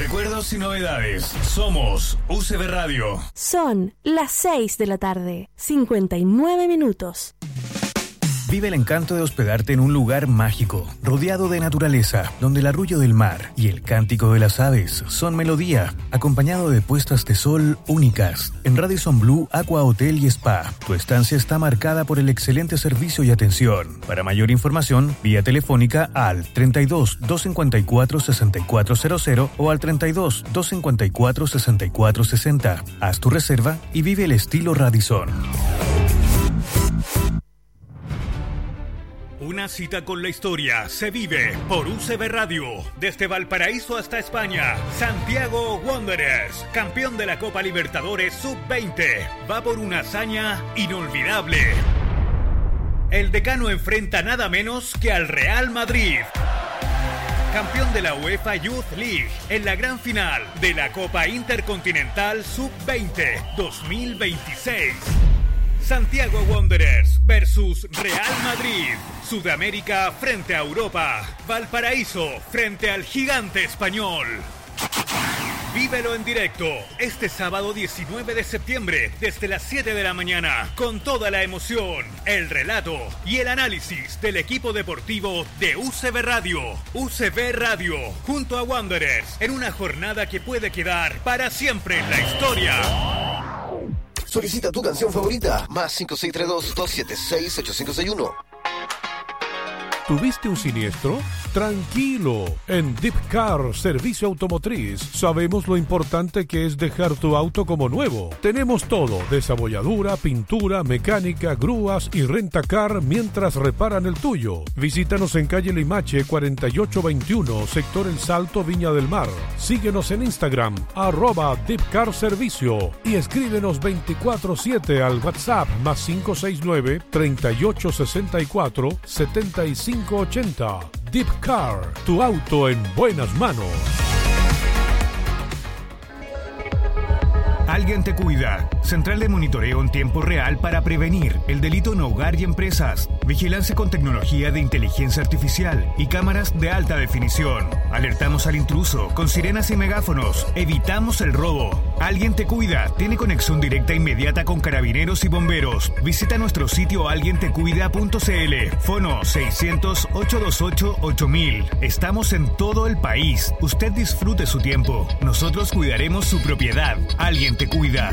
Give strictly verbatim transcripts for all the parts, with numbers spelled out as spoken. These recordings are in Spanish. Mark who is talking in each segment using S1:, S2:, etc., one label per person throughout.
S1: Recuerdos y novedades. Somos U C B Radio.
S2: Son las seis de la tarde, cincuenta y nueve minutos.
S3: Vive el encanto de hospedarte en un lugar mágico, rodeado de naturaleza, donde el arrullo del mar y el cántico de las aves son melodía, acompañado de puestas de sol únicas. En Radisson Blu Aqua Hotel y Spa, tu estancia está marcada por el excelente servicio y atención. Para mayor información, vía telefónica al treinta y dos, doscientos cincuenta y cuatro, sesenta y cuatro cero cero o al treinta y dos, doscientos cincuenta y cuatro, sesenta y cuatro sesenta. Haz tu reserva y vive el estilo Radisson.
S1: Una cita con la historia se vive por U C B Radio. Desde Valparaíso hasta España, Santiago Wanderers, campeón de la Copa Libertadores sub veinte, va por una hazaña inolvidable. El decano enfrenta nada menos que al Real Madrid, campeón de la UEFA Youth League, en la gran final de la Copa Intercontinental sub veinte dos mil veintiséis. Santiago Wanderers versus Real Madrid. Sudamérica frente a Europa. Valparaíso frente al gigante español. Vívelo en directo este sábado diecinueve de septiembre desde las siete de la mañana con toda la emoción, el relato y el análisis del equipo deportivo de U C B Radio. U C B Radio junto a Wanderers en una jornada que puede quedar para siempre en la historia.
S4: Solicita tu canción favorita. Más cinco seis tres dos, dos siete seis, ocho cinco seis uno.
S5: ¿Tuviste un siniestro? Tranquilo, en Deep Car Servicio Automotriz sabemos lo importante que es dejar tu auto como nuevo. Tenemos todo, desabolladura, pintura, mecánica, grúas y rentacar mientras reparan el tuyo. Visítanos en calle Limache cuarenta y ocho veintiuno, sector El Salto, Viña del Mar. Síguenos en Instagram, arroba Deep Car Servicio y escríbenos veinticuatro siete al WhatsApp más cinco seis nueve, treinta y ocho sesenta y cuatro, setenta y cinco ochenta. Deep Car, tu auto en buenas manos.
S1: Alguien te cuida. Central de monitoreo en tiempo real para prevenir el delito en hogar y empresas. Vigilancia con tecnología de inteligencia artificial y cámaras de alta definición. Alertamos al intruso con sirenas y megáfonos. Evitamos el robo. Alguien te cuida. Tiene conexión directa e inmediata con carabineros y bomberos. Visita nuestro sitio alguien te cuida punto c l. Fono seiscientos, ochocientos veintiocho, ocho mil. Estamos en todo el país. Usted disfrute su tiempo. Nosotros cuidaremos su propiedad. Alguien te cuida.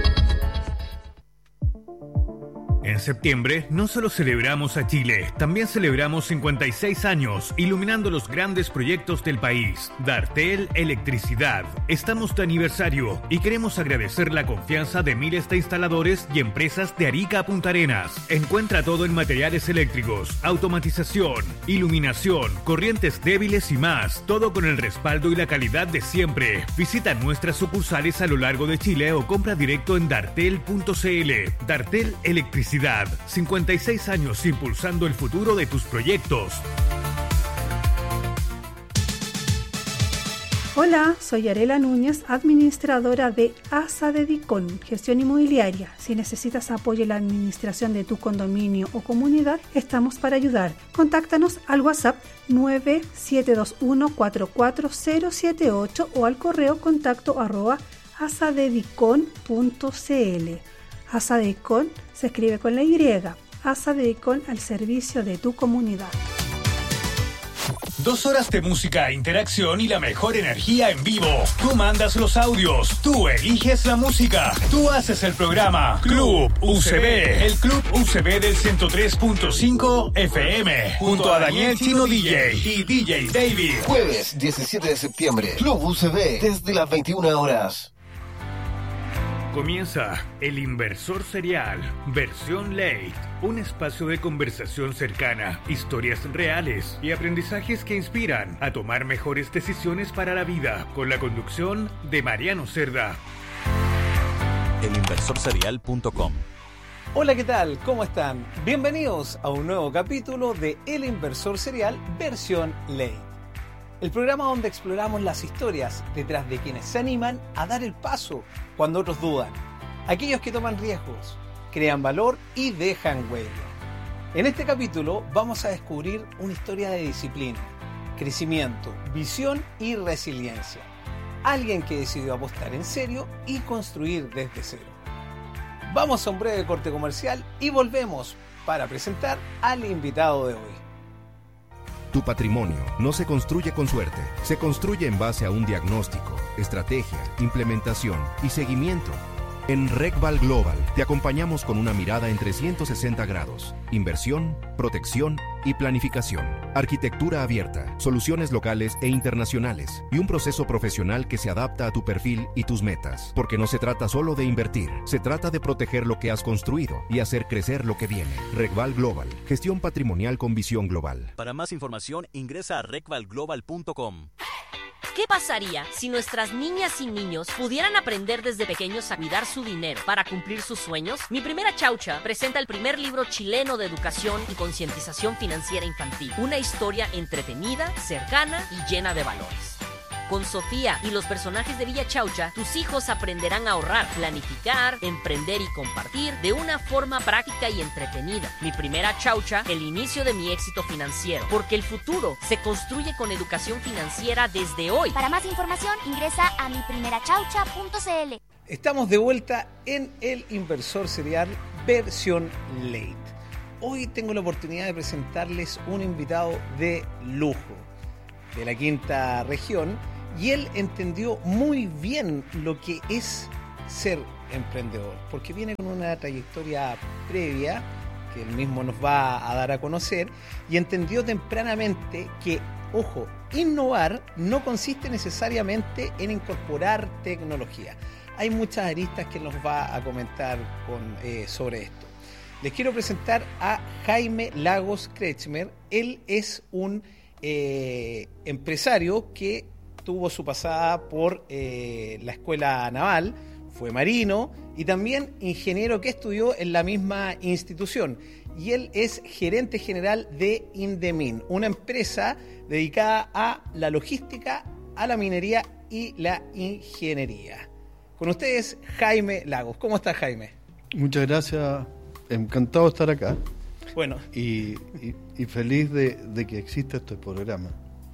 S1: En septiembre no solo celebramos a Chile, también celebramos cincuenta y seis años iluminando los grandes proyectos del país. Dartel Electricidad. Estamos de aniversario y queremos agradecer la confianza de miles de instaladores y empresas de Arica a Punta Arenas. Encuentra todo en materiales eléctricos, automatización, iluminación, corrientes débiles y más. Todo con el respaldo y la calidad de siempre. Visita nuestras sucursales a lo largo de Chile o compra directo en dartel punto c l. Dartel Electricidad. cincuenta y seis años impulsando el futuro de tus proyectos.
S6: Hola, soy Arela Núñez, administradora de ASA Dedicon, Gestión Inmobiliaria. Si necesitas apoyo en la administración de tu condominio o comunidad, estamos para ayudar. Contáctanos al WhatsApp nueve siete dos uno, cuatro cuatro cero siete ocho o al correo contacto arroba asadedicon punto c l. Asadedicon se escribe con la Y. Asadedicon al servicio de tu comunidad.
S1: Dos horas de música, interacción y la mejor energía en vivo. Tú mandas los audios, tú eliges la música, tú haces el programa. Club U C B, el Club U C B del ciento tres punto cinco F M, junto a Daniel Chino D J y D J David.
S4: Jueves diecisiete de septiembre, Club U C B, desde las veintiuna horas.
S1: Comienza El Inversor Serial, versión late, un espacio de conversación cercana, historias reales y aprendizajes que inspiran a tomar mejores decisiones para la vida, con la conducción de Mariano Cerda.
S7: el inversor serial punto com.
S8: Hola, ¿qué tal? ¿Cómo están? Bienvenidos a un nuevo capítulo de El Inversor Serial, versión late. El programa donde exploramos las historias detrás de quienes se animan a dar el paso cuando otros dudan. Aquellos que toman riesgos, crean valor y dejan huella. En este capítulo vamos a descubrir una historia de disciplina, crecimiento, visión y resiliencia. alguien que decidió apostar en serio y construir desde cero. Vamos a un breve corte comercial y volvemos para presentar al invitado de hoy.
S9: Tu patrimonio no se construye con suerte, se construye en base a un diagnóstico, estrategia, implementación y seguimiento. En RecVal Global te acompañamos con una mirada en trescientos sesenta grados, inversión, protección y planificación, arquitectura abierta, soluciones locales e internacionales y un proceso profesional que se adapta a tu perfil y tus metas. Porque no se trata solo de invertir, se trata de proteger lo que has construido y hacer crecer lo que viene. RecVal Global, gestión patrimonial con visión global.
S7: Para más información ingresa a recval global punto com.
S10: ¿Qué pasaría si nuestras niñas y niños pudieran aprender desde pequeños a cuidar su dinero para cumplir sus sueños? Mi Primera Chaucha presenta el primer libro chileno de educación y concientización financiera infantil. Una historia entretenida, cercana y llena de valores. Con Sofía y los personajes de Villa Chaucha, tus hijos aprenderán a ahorrar, planificar, emprender y compartir de una forma práctica y entretenida. Mi Primera Chaucha, el inicio de mi éxito financiero. Porque el futuro se construye con educación financiera desde hoy.
S11: Para más información, ingresa a mi primera chaucha punto c l.
S8: Estamos de vuelta en El Inversor Serial versión late. Hoy tengo la oportunidad de presentarles un invitado de lujo de la quinta región. Y él entendió muy bien lo que es ser emprendedor, porque viene con una trayectoria previa que él mismo nos va a dar a conocer, y entendió tempranamente que, ojo, innovar no consiste necesariamente en incorporar tecnología. Hay muchas aristas que nos va a comentar con, eh, sobre esto. Les quiero presentar a Jaime Lagos Kretschmer. Él es un eh, empresario que tuvo su pasada por eh, la escuela naval, fue marino y también ingeniero que estudió en la misma institución. Y él es gerente general de Indemin, una empresa dedicada a la logística, a la minería y la ingeniería. Con ustedes, Jaime Lagos. ¿Cómo estás, Jaime?
S12: Muchas gracias, encantado de estar acá.
S8: Bueno.
S12: Y, y, y feliz de, de que exista este programa.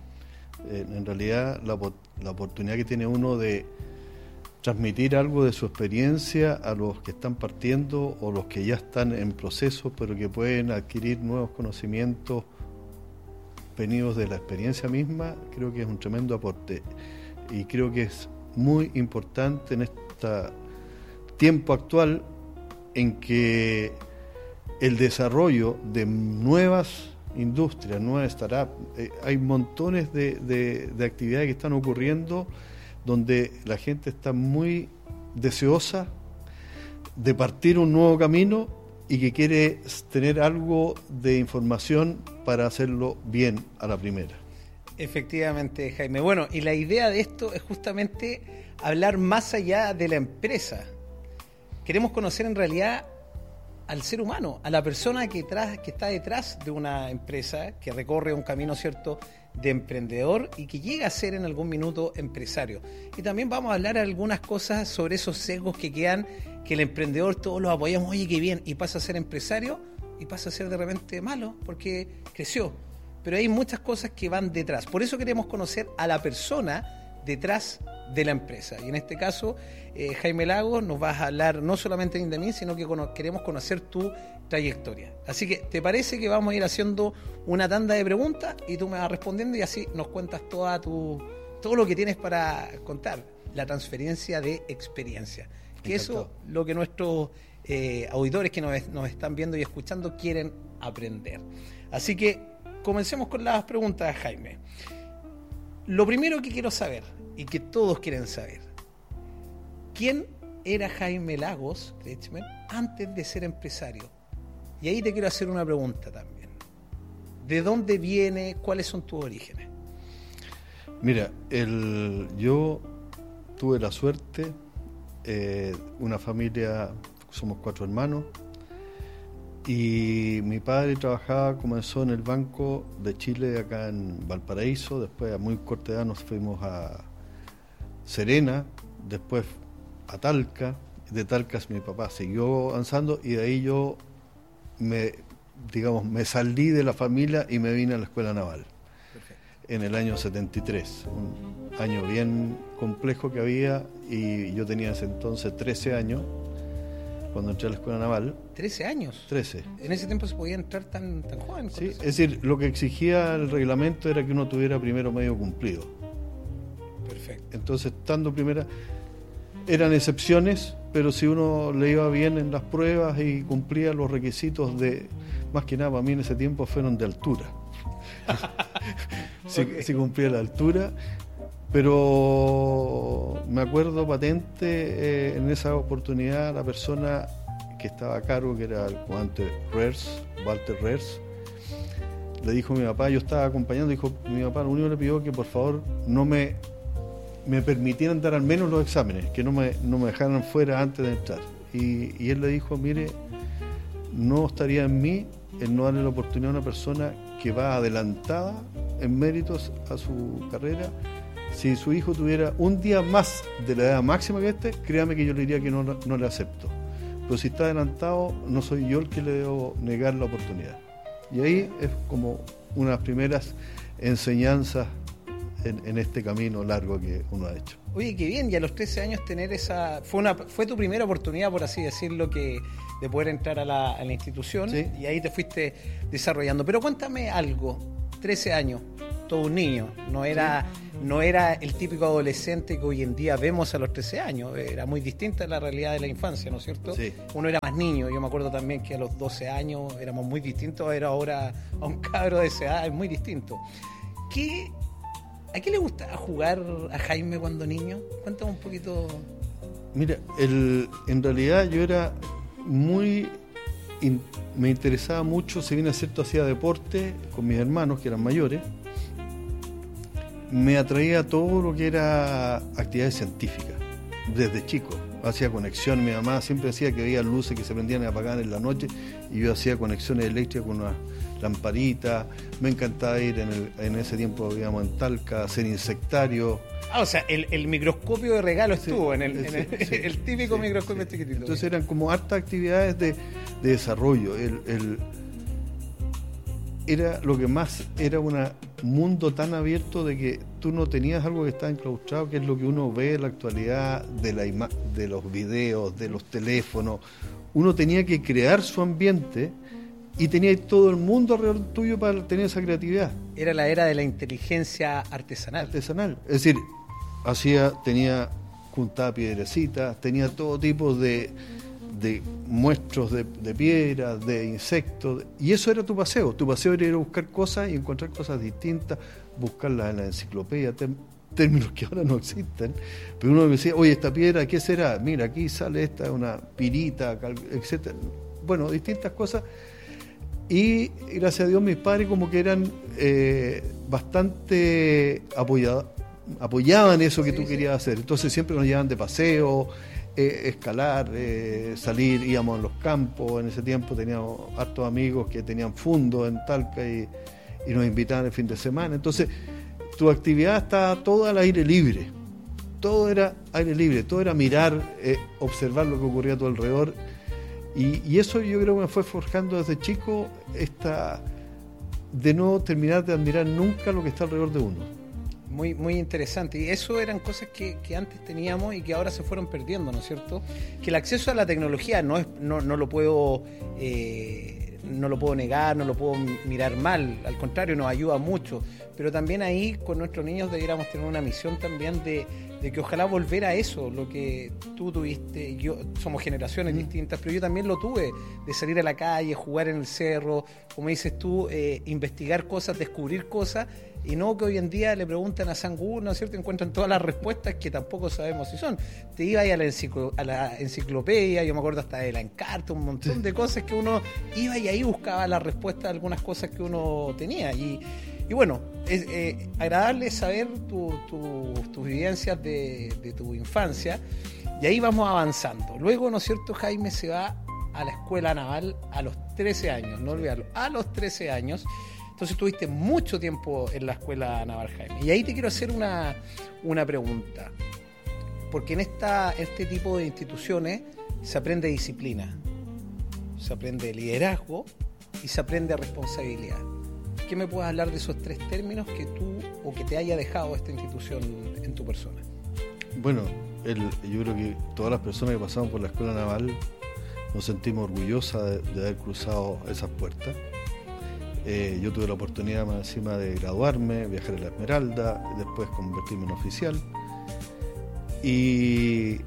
S12: En realidad la, la oportunidad que tiene uno de transmitir algo de su experiencia a los que están partiendo o los que ya están en proceso, pero que pueden adquirir nuevos conocimientos venidos de la experiencia misma, creo que es un tremendo aporte. Y creo que es muy importante en este tiempo actual en que el desarrollo de nuevas industria, nueva startup, eh, hay montones de, de, de actividades que están ocurriendo donde la gente está muy deseosa de partir un nuevo camino y que quiere tener algo de información para hacerlo bien a la primera.
S8: Efectivamente, Jaime. Bueno, y la idea de esto es justamente hablar más allá de la empresa. Queremos conocer en realidad al ser humano, a la persona que, tras, que está detrás de una empresa, que recorre un camino, ¿cierto?, de emprendedor y que llega a ser en algún minuto empresario. Y también vamos a hablar algunas cosas sobre esos sesgos que quedan, que el emprendedor todos los apoyamos, oye, qué bien, y pasa a ser empresario y pasa a ser de repente malo porque creció. Pero hay muchas cosas que van detrás. Por eso queremos conocer a la persona detrás de la empresa. Y en este caso, eh, Jaime Lagos, nos vas a hablar no solamente de Indemin, sino que cono- queremos conocer tu trayectoria. Así que, ¿te parece que vamos a ir haciendo una tanda de preguntas y tú me vas respondiendo y así nos cuentas toda tu, todo lo que tienes para contar? La transferencia de experiencia. Que eso es lo que nuestros eh, auditores que nos, nos están viendo y escuchando quieren aprender. Así que comencemos con las preguntas, Jaime. Lo primero que quiero saber y que todos quieren saber, ¿quién era Jaime Lagos Kretschmer antes de ser empresario? Y ahí te quiero hacer una pregunta también. ¿De dónde viene? ¿Cuáles son tus orígenes?
S12: Mira, el, yo tuve la suerte, eh, una familia, somos cuatro hermanos, y mi padre trabajaba, comenzó en el Banco de Chile acá en Valparaíso, después a muy corta edad nos fuimos a Serena, después a Talca, de Talca mi papá siguió avanzando y de ahí yo me, digamos, me salí de la familia y me vine a la Escuela Naval. Perfecto. En el año setenta y tres, un año bien complejo que había, y yo tenía ese entonces trece años, cuando entré a la escuela naval.
S8: ¿trece años?
S12: trece.
S8: En ese tiempo se podía entrar tan, tan joven.
S12: Sí, es decir, lo que exigía el reglamento era que uno tuviera primero medio cumplido.
S8: Perfecto.
S12: Entonces, estando primera, eran excepciones, pero si uno le iba bien en las pruebas y cumplía los requisitos de, más que nada para mí en ese tiempo fueron de altura. si, okay. si cumplía la altura, pero me acuerdo patente eh, en esa oportunidad la persona que estaba a cargo, que era el comandante Rers, Walter Rers, le dijo a mi papá, yo estaba acompañando, dijo mi papá, lo único que le pidió que por favor no me, me permitieran dar al menos los exámenes, que no me, no me dejaran fuera antes de entrar. Y, y él le dijo, mire, no estaría en mí el no darle la oportunidad a una persona que va adelantada en méritos a su carrera. Si su hijo tuviera un día más de la edad máxima que este, créame que yo le diría que no, no le acepto. Pero si está adelantado, no soy yo el que le debo negar la oportunidad. Y ahí es como unas primeras enseñanzas en, en este camino largo que uno ha hecho.
S8: Oye, qué bien, y a los trece años tener esa... Fue una fue tu primera oportunidad, por así decirlo, que de poder entrar a la, a la institución, ¿sí? Y ahí te fuiste desarrollando. Pero cuéntame algo, trece años, todo un niño, no era, sí. no era el típico adolescente que hoy en día vemos a los trece años, era muy distinta la realidad de la infancia, ¿no es cierto?
S12: Sí.
S8: Uno era más niño, yo me acuerdo también que a los doce años éramos muy distintos, era ahora a un cabro de esa edad, es muy distinto. ¿Qué, ¿A qué le gustaba jugar a Jaime cuando niño? Cuéntame un poquito.
S12: Mira, el, en realidad yo era muy... In, me interesaba mucho, si bien es cierto, hacía deporte con mis hermanos que eran mayores, me atraía todo lo que era actividades científicas, desde chico. Hacía conexiones, mi mamá siempre decía que había luces que se prendían y apagaban en la noche, y yo hacía conexiones eléctricas con una lamparita. Me encantaba ir en, el, en ese tiempo, digamos, en Talca, hacer insectario.
S8: Ah, o sea, el, el microscopio de regalo estuvo, sí, en, el,
S12: sí,
S8: en el,
S12: sí,
S8: el típico
S12: sí,
S8: microscopio
S12: sí,
S8: chiquitito.
S12: Entonces eran como hartas actividades de, de desarrollo. El, el, era lo que más era un mundo tan abierto de que tú no tenías algo que estaba enclaustrado, que es lo que uno ve en la actualidad de, la ima- de los videos, de los teléfonos. Uno tenía que crear su ambiente y tenía todo el mundo alrededor tuyo para tener esa creatividad.
S8: Era la era de la inteligencia artesanal.
S12: Artesanal. Es decir, hacía, tenía, juntaba piedrecitas, tenía todo tipo de, de muestros de, de piedras, de insectos, y eso era tu paseo. Tu paseo era ir a buscar cosas y encontrar cosas distintas, buscarlas en la enciclopedia, tem, términos que ahora no existen, pero uno decía, oye, esta piedra, ¿qué será? Mira, aquí sale esta, una pirita, etcétera. Bueno, distintas cosas. Y gracias a Dios mis padres como que eran eh, bastante apoyados, apoyaban eso que sí, tú querías sí. hacer. Entonces siempre nos llevaban de paseo, eh, escalar, eh, salir, íbamos a los campos. En ese tiempo teníamos hartos amigos que tenían fundos en Talca y, y nos invitaban el fin de semana. Entonces tu actividad estaba toda al aire libre, todo era aire libre, todo era mirar, eh, observar lo que ocurría a tu alrededor. Y, y eso yo creo que me fue forjando desde chico, esta de no terminar de admirar nunca lo que está alrededor de uno.
S8: Muy, muy interesante. Y eso eran cosas que, que antes teníamos y que ahora se fueron perdiendo, ¿no es cierto? Que el acceso a la tecnología no es, no, no lo puedo eh, no lo puedo negar, no lo puedo mirar mal, al contrario, nos ayuda mucho. Pero también ahí con nuestros niños debiéramos tener una misión también de, de que ojalá volver a eso, lo que tú tuviste, yo somos generaciones mm. distintas, pero yo también lo tuve, de salir a la calle, jugar en el cerro, como dices tú, eh, investigar cosas, descubrir cosas, y no que hoy en día le preguntan a San Google, ¿no es cierto?, encuentran todas las respuestas que tampoco sabemos si son. Te ibas a la, enciclo, a la enciclopedia, yo me acuerdo hasta de la Encarta, un montón sí. de cosas que uno iba y ahí buscaba la respuesta a algunas cosas que uno tenía, y Y bueno, es eh, agradable saber tu, tu, tus vivencias de, de tu infancia, y ahí vamos avanzando. Luego, ¿no es cierto?, Jaime se va a la escuela naval a los trece años, no olvidarlo, a los trece años. Entonces tuviste mucho tiempo en la escuela naval, Jaime. Y ahí te quiero hacer una, una pregunta, porque en esta, este tipo de instituciones se aprende disciplina, se aprende liderazgo y se aprende responsabilidad. ¿qué me puedes hablar de esos tres términos que tú o que te haya dejado esta institución en tu persona?
S12: Bueno, el, yo creo que todas las personas que pasamos por la Escuela Naval nos sentimos orgullosas de, de haber cruzado esas puertas. Eh, yo tuve la oportunidad más encima de graduarme, viajar a la Esmeralda, después convertirme en oficial. Y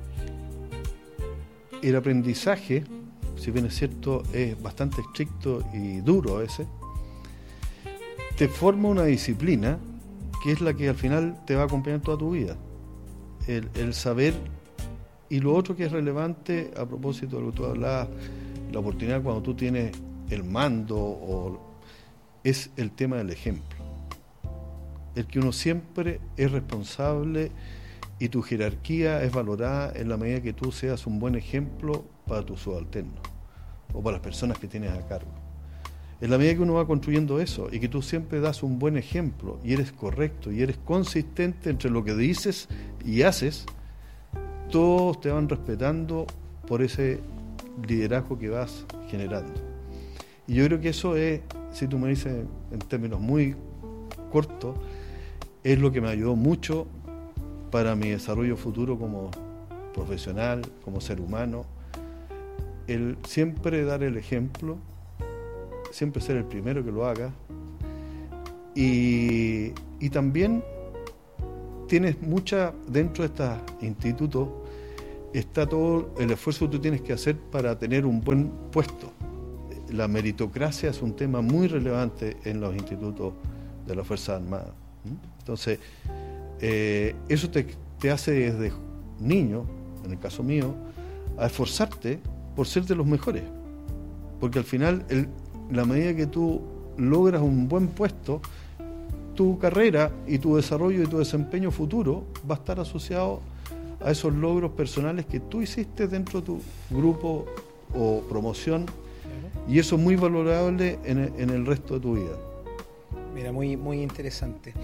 S12: el aprendizaje, si bien es cierto, es bastante estricto y duro a veces, te forma una disciplina que es la que al final te va a acompañar toda tu vida. El, el saber, y lo otro que es relevante a propósito de lo que tú hablabas, la oportunidad cuando tú tienes el mando, o, es el tema del ejemplo. El que uno siempre es responsable y tu jerarquía es valorada en la medida que tú seas un buen ejemplo para tus subalternos o para las personas que tienes a cargo. En la medida que uno va construyendo eso y que tú siempre das un buen ejemplo y eres correcto y eres consistente entre lo que dices y haces, todos te van respetando por ese liderazgo que vas generando. Y yo creo que eso es, si tú me dices en términos muy cortos, es lo que me ayudó mucho para mi desarrollo futuro como profesional, como ser humano, el siempre dar el ejemplo, siempre ser el primero que lo haga, y, y también tienes mucha, dentro de este instituto, está todo el esfuerzo que tú tienes que hacer para tener un buen puesto. La meritocracia es un tema muy relevante en los institutos de las Fuerzas Armadas. Entonces, eh, eso te, te hace desde niño, en el caso mío, a esforzarte por ser de los mejores. Porque al final, el, la medida que tú logras un buen puesto, tu carrera y tu desarrollo y tu desempeño futuro va a estar asociado a esos logros personales que tú hiciste dentro de tu grupo o promoción, y eso es muy valorable en el, en el resto de tu vida.
S8: Mira, muy, muy interesante.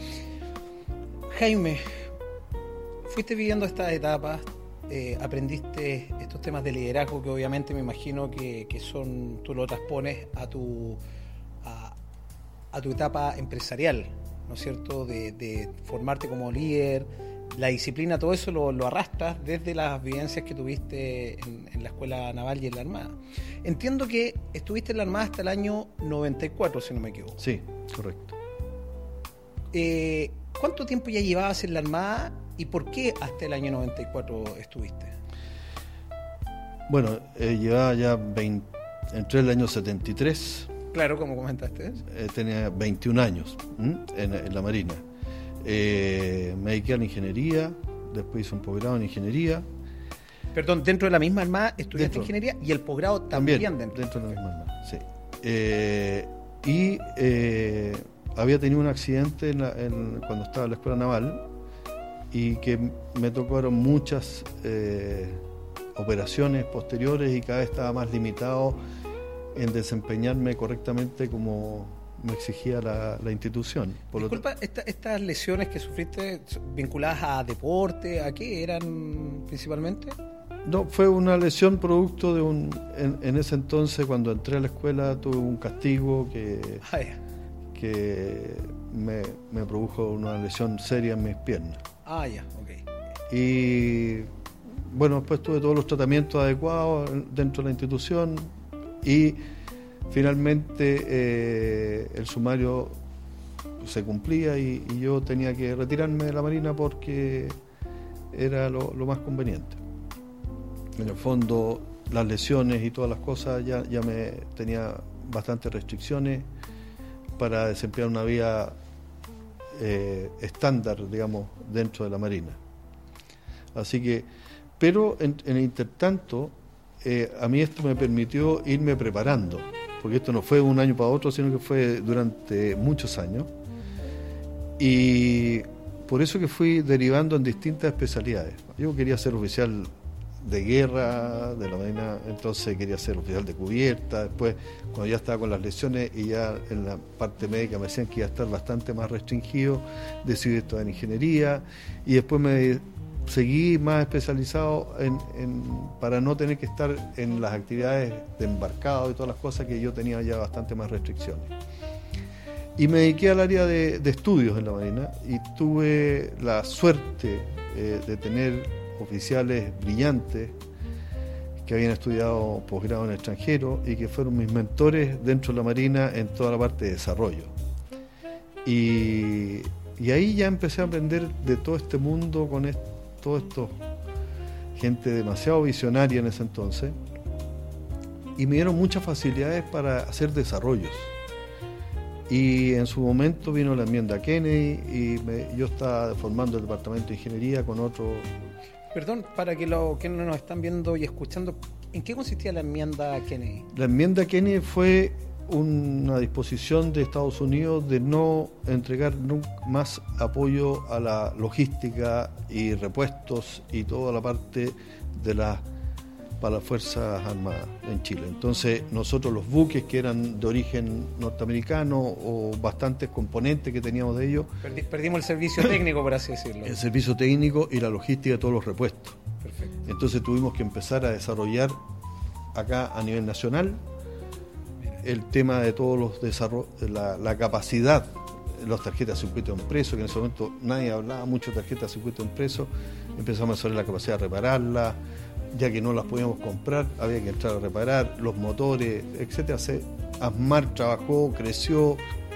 S8: Jaime, fuiste viviendo estas etapas, eh, aprendiste estos temas de liderazgo que obviamente me imagino que, que son, tú lo transpones a tu, a, a tu etapa empresarial, ¿no es cierto? De, de formarte como líder, la disciplina, todo eso lo, lo arrastras desde las vivencias que tuviste en, en la Escuela Naval y en la Armada. Entiendo que estuviste en la Armada hasta el año noventa y cuatro, si no me equivoco.
S12: Sí, correcto.
S8: Eh, ¿Cuánto tiempo ya llevabas en la Armada y por qué hasta el año noventa y cuatro estuviste?
S12: Bueno, eh, llevaba ya veinte, entré en el año setenta y tres.
S8: Claro, como comentaste.
S12: Eh, tenía veintiún años en, en la Marina. Eh, me dediqué a la ingeniería, después hice un posgrado en ingeniería.
S8: Perdón, dentro de la misma Armada estudiaste dentro, ingeniería y el posgrado también, también
S12: dentro. dentro de la misma Armada, sí. Eh, y eh, había tenido un accidente en la, en, cuando estaba en la Escuela Naval, y que me tocaron muchas eh, operaciones posteriores y cada vez estaba más limitado en desempeñarme correctamente como me exigía la, la institución. Por
S8: Disculpa, esta, estas lesiones que sufriste vinculadas a deporte, ¿a qué eran principalmente?
S12: No, fue una lesión producto de un... En, en ese entonces, cuando entré a la escuela, tuve un castigo que,
S8: ah, yeah.
S12: que me, me produjo una lesión seria en mis piernas.
S8: Ah, ya, yeah. ok.
S12: Y bueno, después tuve todos los tratamientos adecuados dentro de la institución y finalmente eh, el sumario se cumplía y, y yo tenía que retirarme de la Marina porque era lo, lo más conveniente. En el fondo, las lesiones y todas las cosas ya, ya me tenía bastantes restricciones para desempeñar una vida eh, estándar, digamos, dentro de la Marina. Así que, pero en, en el intertanto, eh, a mí esto me permitió irme preparando, porque esto no fue un año para otro, sino que fue durante muchos años. Y por eso que fui derivando en distintas especialidades. Yo quería ser oficial de guerra de la Marina, entonces quería ser oficial de cubierta. Después, cuando ya estaba con las lesiones y ya en la parte médica me decían que iba a estar bastante más restringido, decidí estudiar en ingeniería y después me seguí más especializado en, en, para no tener que estar en las actividades de embarcado y todas las cosas que yo tenía ya bastante más restricciones. Y me dediqué al área de, de estudios en la Marina y tuve la suerte eh, de tener oficiales brillantes que habían estudiado posgrado en el extranjero y que fueron mis mentores dentro de la Marina en toda la parte de desarrollo. Y, y ahí ya empecé a aprender de todo este mundo con est- todo esto, gente demasiado visionaria en ese entonces, y me dieron muchas facilidades para hacer desarrollos. Y en su momento vino la enmienda Kennedy y me, yo estaba formando el departamento de ingeniería con otro.
S8: Perdón, para que los que no nos están viendo y escuchando, ¿en qué consistía la enmienda Kennedy?
S12: La enmienda Kennedy fue una disposición de Estados Unidos de no entregar nunca más apoyo a la logística y repuestos y toda la parte de las para las Fuerzas Armadas en Chile. Entonces nosotros los buques que eran de origen norteamericano o bastantes componentes que teníamos de ellos,
S8: Perdi- perdimos el servicio técnico, por así decirlo.
S12: el servicio técnico y la logística de todos los repuestos.
S8: Perfecto.
S12: Entonces tuvimos que empezar a desarrollar acá a nivel nacional el tema de todos los desarrollos, la, la capacidad, las tarjetas de circuito impreso, que en ese momento nadie hablaba mucho de tarjetas de circuito impreso, empezamos a hacer la capacidad de repararlas, ya que no las podíamos comprar, había que entrar a reparar los motores, etcétera. ASMAR trabajó, creció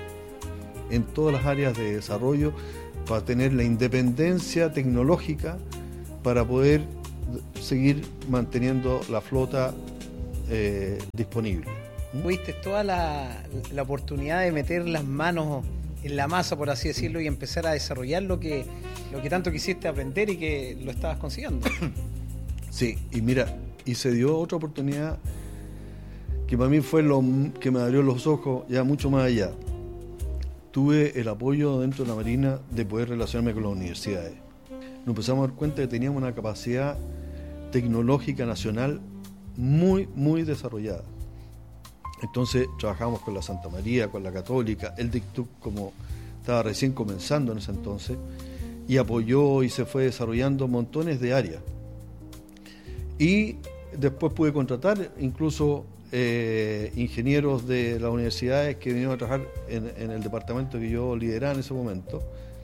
S12: en todas las áreas de desarrollo para tener la independencia tecnológica para poder seguir manteniendo la flota eh, disponible.
S8: Tuviste toda la, la oportunidad de meter las manos en la masa, por así decirlo, y empezar a desarrollar lo que, lo que tanto quisiste aprender y que lo estabas consiguiendo.
S12: Sí, y mira, y se dio otra oportunidad que para mí fue lo que me abrió los ojos ya mucho más allá. Tuve el apoyo dentro de la Marina de poder relacionarme con las universidades. Nos empezamos a dar cuenta que teníamos una capacidad tecnológica nacional muy, muy desarrollada. Entonces trabajamos con la Santa María, con la Católica, el D I C T U C como estaba recién comenzando en ese entonces, y apoyó y se fue desarrollando montones de áreas. Y después pude contratar incluso eh, ingenieros de las universidades que vinieron a trabajar en, en el departamento que yo lideraba en ese momento.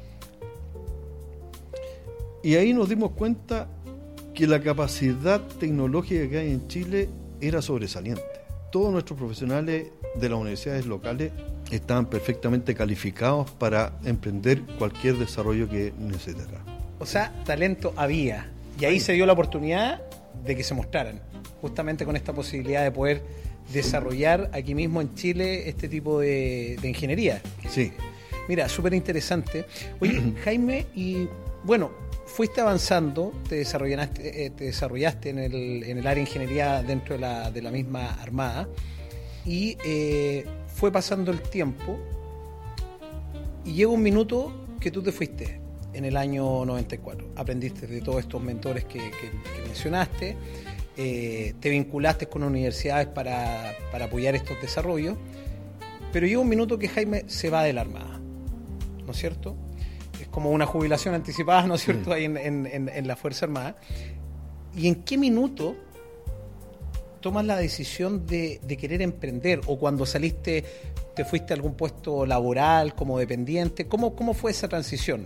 S12: Y ahí nos dimos cuenta que la capacidad tecnológica que hay en Chile era sobresaliente. Todos nuestros profesionales de las universidades locales estaban perfectamente calificados para emprender cualquier desarrollo que necesitara.
S8: O sea, talento había. Y ahí se dio la oportunidad de que se mostraran, justamente con esta posibilidad de poder desarrollar aquí mismo en Chile este tipo de, de ingeniería.
S12: Sí.
S8: Mira, súper interesante. Oye, Jaime, y bueno, fuiste avanzando, te desarrollaste, eh, te desarrollaste en el, en el área de ingeniería dentro de la, de la misma Armada, y eh, fue pasando el tiempo, y llega un minuto que tú te fuiste. En el año noventa y cuatro. Aprendiste de todos estos mentores que, que, que mencionaste, eh, te vinculaste con universidades para, para apoyar estos desarrollos, pero llega un minuto que Jaime se va de la Armada, ¿no es cierto? Es como una jubilación anticipada, ¿no es cierto?, ahí en, en, en, en la Fuerza Armada. ¿Y en qué minuto tomas la decisión de, de querer emprender? ¿O cuando saliste te fuiste a algún puesto laboral como dependiente? ¿Cómo, cómo fue esa transición?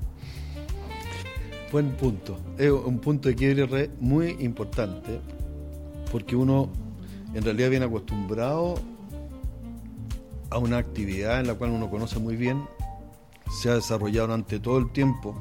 S12: Buen punto. Es un punto de quiebre muy importante porque uno en realidad viene acostumbrado a una actividad en la cual uno conoce muy bien, se ha desarrollado durante todo el tiempo,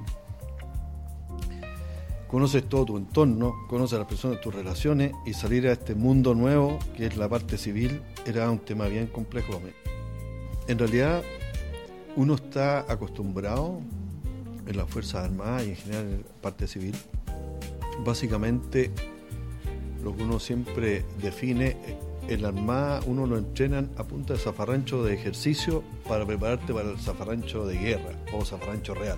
S12: conoces todo tu entorno, conoces a las personas, tus relaciones, y salir a este mundo nuevo que es la parte civil era un tema bien complejo. En realidad uno está acostumbrado en las Fuerzas Armadas y en general en la parte civil, básicamente lo que uno siempre define, en la Armada uno lo entrenan a punta de zafarrancho de ejercicio para prepararte para el zafarrancho de guerra o zafarrancho real.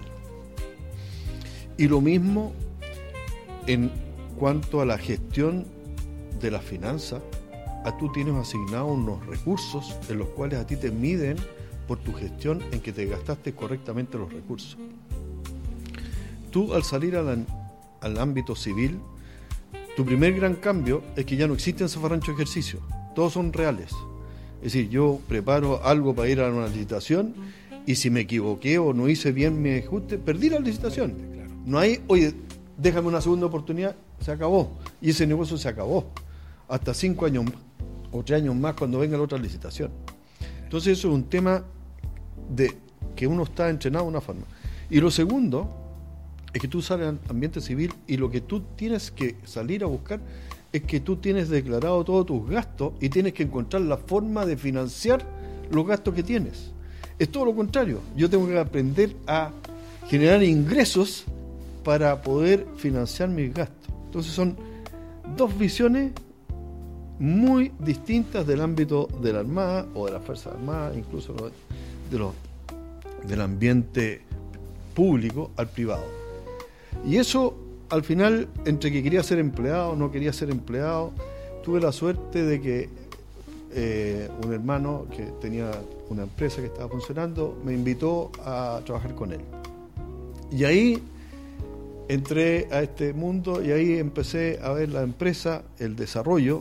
S12: Y lo mismo en cuanto a la gestión de las finanzas, a tú tienes asignados unos recursos en los cuales a ti te miden por tu gestión en que te gastaste correctamente los recursos. Tú al salir al, al ámbito civil, tu primer gran cambio es que ya no existen zafarranchos de ejercicio, todos son reales. Es decir, yo preparo algo para ir a una licitación y si me equivoqué o no hice bien mi ajuste, perdí la licitación. Claro. No hay, oye, déjame una segunda oportunidad, se acabó. Y ese negocio se acabó. Hasta cinco años o tres años más cuando venga la otra licitación. Entonces eso es un tema de que uno está entrenado de una forma. Y lo segundo es que tú sales al ambiente civil y lo que tú tienes que salir a buscar es que tú tienes declarado todos tus gastos y tienes que encontrar la forma de financiar los gastos que tienes. Es todo lo contrario. Yo tengo que aprender a generar ingresos para poder financiar mis gastos. Entonces son dos visiones muy distintas del ámbito de la Armada o de las Fuerzas Armadas, incluso de los, del ambiente público al privado. Y eso, al final, entre que quería ser empleado, no quería ser empleado, tuve la suerte de que eh, un hermano que tenía una empresa que estaba funcionando me invitó a trabajar con él. Y ahí entré a este mundo y ahí empecé a ver la empresa, el desarrollo,